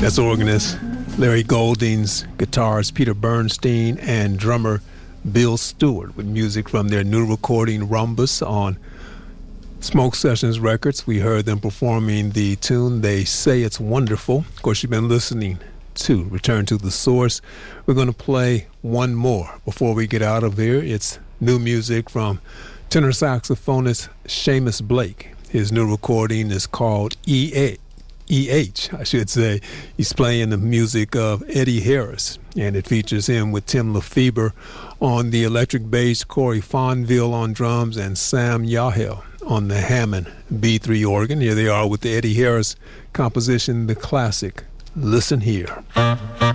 That's organist Larry Golding's, guitarist Peter Bernstein, and drummer Bill Stewart with music from their new recording Rhombus on Smoke Sessions Records. We heard them performing the tune They Say It's Wonderful. Of course, you've been listening to Return to the Source. We're going to play one more before we get out of here. It's new music from tenor saxophonist Seamus Blake. His new recording is called EH, I should say. He's playing the music of Eddie Harris, and it features him with Tim Lefebvre on the electric bass, Corey Fonville on drums, and Sam Yahel on the Hammond B3 organ. Here they are with the Eddie Harris composition, the classic Listen Here.